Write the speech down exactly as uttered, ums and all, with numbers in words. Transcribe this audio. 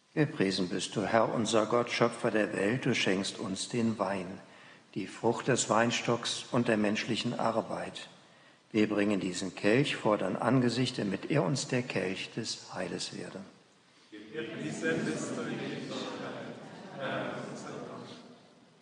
Gepriesen bist du, Herr, unser Gott, Schöpfer der Welt, du schenkst uns den Wein, die Frucht des Weinstocks und der menschlichen Arbeit. Wir bringen diesen Kelch vor dein Angesicht, damit er uns der Kelch des Heiles werde. Gepriesen bist du, Herr, unser Gott,